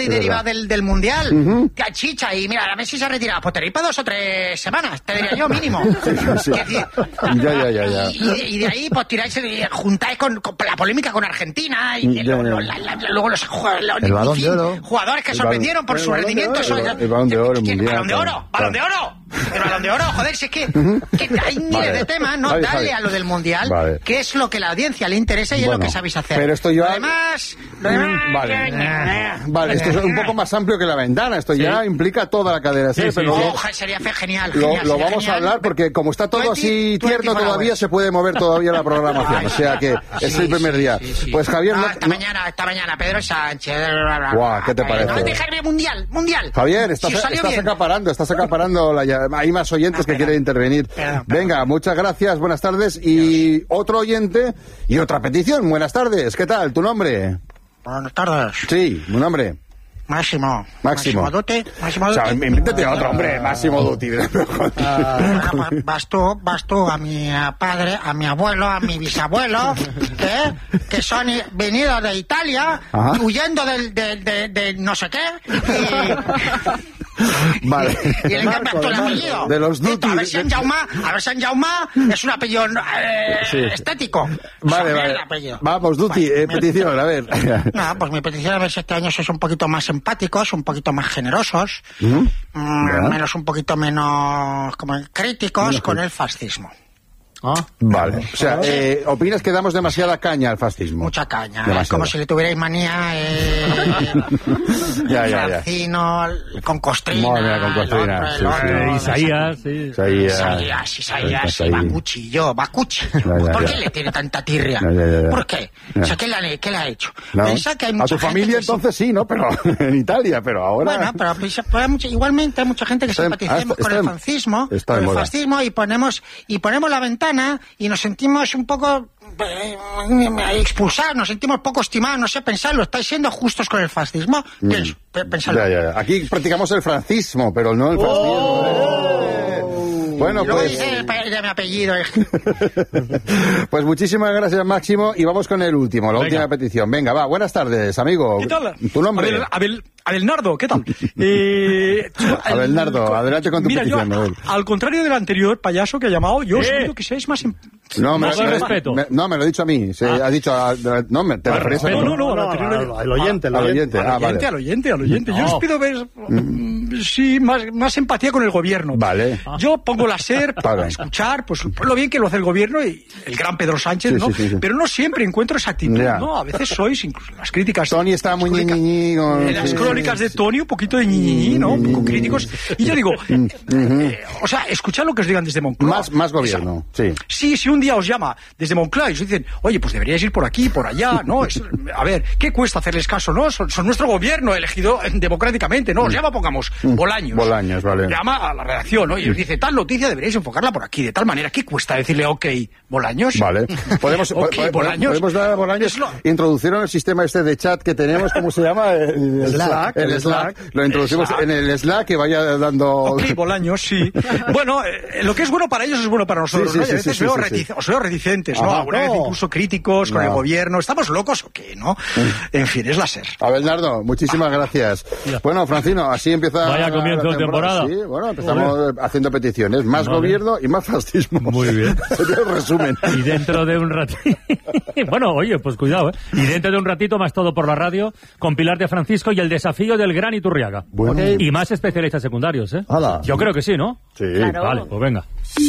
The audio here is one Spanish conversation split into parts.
derivado del Mundial. Que chicha, y mira, a ver si se ha retirado. Pues tenéis para 2 o 3 semanas, te diría yo, mínimo. Sí. Ya. Y de ahí, pues tiráis, juntáis con la polémica con Argentina, y luego los jugadores que sorprendieron por su rendimiento. El Balón de Oro, Mundial. ¡Balón de Oro! El Balón de Oro, joder, si es que hay miles de temas, ¿no? Dale a lo del Mundial, que es lo que a la audiencia le interesa y es lo que sabéis hacer. Pero esto ya... Lo demás... Vale, esto es un poco más amplio que La Ventana, esto ya implica toda la cadena. Sería genial. Lo vamos a hablar porque como está todo así tierno todavía, se puede mover todavía la programación, o sea que es el primer día. Pues Javier... Esta mañana, Pedro Sánchez... Guau, ¿qué te parece? No, dejarme Mundial. Javier, estás acaparando hay más oyentes que quieren intervenir. Venga, muchas gracias, buenas tardes. Y otro oyente y otra petición. Buenas tardes, ¿qué tal? ¿Tu nombre? Buenas tardes. Sí, ¿tu nombre? Máximo Dutti. O sea, invéntate otro, hombre, Máximo Dutti. Vas tú, a mi padre, a mi abuelo, a mi bisabuelo, que son venidos de Italia, huyendo de no sé qué, Vale. Y le cambias todo el apellido. De los Dutti. A ver si en Jaume es un apellido estético. Vale. Vamos, Dutti, petición, a ver. No, pues mi petición a ver si este año sois un poquito más empáticos, un poquito más generosos, un poquito menos críticos con el fascismo. Vale, o sea, ¿opinas que damos demasiada caña al fascismo? Mucha caña, como si le tuvierais manía Francino, con Costrina, Isaías, Bakuchi, ¿por qué le tiene tanta tirria? ¿Por qué? O sea, ¿qué le ha hecho? Piensa que hay mucha a tu familia entonces sí, ¿no? Pero en Italia, pero ahora... Bueno, pero igualmente hay mucha gente que simpaticemos con el fascismo, y ponemos la ventana y nos sentimos un poco expulsados, nos sentimos poco estimados, no sé, pensadlo, ¿estáis siendo justos con el fascismo? Pensadlo. Aquí practicamos el francismo, pero no el fascismo. Bueno, pues... de mi apellido. Pues muchísimas gracias, Máximo, y vamos con la última petición. Venga, va, buenas tardes, amigo. ¿Qué tal? ¿Tu nombre? Abelnardo, ¿qué tal? Abelnardo, adelante con tu petición. Yo, al contrario del anterior payaso que ha llamado, yo os pido que seáis más... No, me respeto. No, me lo ha dicho a mí. Ha dicho... No, ¿te referías a mí? No, al oyente. Al oyente. Yo os pido ver... Sí, más empatía con el gobierno. Vale. Yo pongo la SER para escuchar, pues lo bien que lo hace el gobierno y el gran Pedro Sánchez, ¿no? Sí. Pero no siempre encuentro esa actitud, ¿no? A veces sois, incluso las críticas... Tony está muy ñiñiñi. Las crónicas de Tony, un poquito de ñiñiñi, ¿no? Un poco críticos. Y yo digo, o sea, escuchad lo que os digan desde Moncloa. Más gobierno, sí. Si un día os llama desde Moncloa y os dicen, oye, pues deberíais ir por aquí, por allá, ¿no? A ver, ¿qué cuesta hacerles caso, no? Son nuestro gobierno elegido democráticamente, ¿no? Os llama, pongamos, Bolaños, vale. Llama a la redacción, ¿no? Y os dice, tal noticia deberíais enfocarla por aquí, de tal manera. ¿Qué cuesta decirle, Bolaños? Vale. Podemos dar a Bolaños, introducieron el sistema este de chat que tenemos, ¿cómo se llama? El Slack. Lo introducimos en el Slack, que vaya dando... Bolaños, sí. Bueno, lo que es bueno para ellos es bueno para nosotros, ¿no? Os veo reticentes, ¿no? Alguna vez incluso críticos con el gobierno. ¿Estamos locos o qué, no? En fin, es la SER. Abelnardo, muchísimas gracias. Bueno, Francino, así empieza... Vaya comienzo de temporada. Sí, bueno, empezamos haciendo peticiones. Más gobierno y más fascismo. Muy bien. Sería el resumen. Y dentro de un ratito... Bueno, oye, pues cuidado, ¿eh? Y dentro de un ratito más todo por la radio, con Pilar de Francisco y el desafío del Gran Iturriaga. Bueno. Y más especialistas secundarios, ¿eh? ¡Hala! Yo creo que sí, ¿no? Sí. Claro. Vale, pues venga.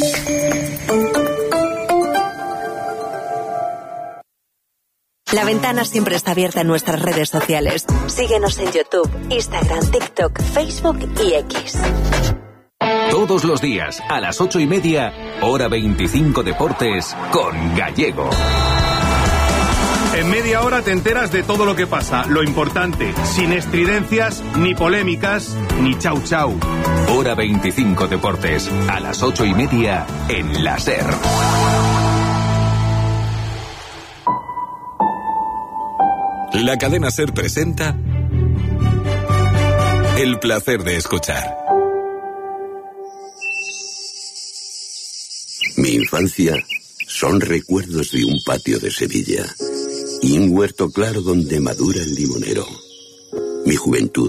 La Ventana siempre está abierta en nuestras redes sociales. Síguenos en YouTube, Instagram, TikTok, Facebook y X. Todos los días, a las 8:30, Hora 25 Deportes, con Gallego. En media hora te enteras de todo lo que pasa, lo importante, sin estridencias, ni polémicas, ni chau chau. Hora 25 Deportes, a las 8:30, en la SER. La cadena SER presenta El placer de escuchar. Mi infancia son recuerdos de un patio de Sevilla y un huerto claro donde madura el limonero. Mi juventud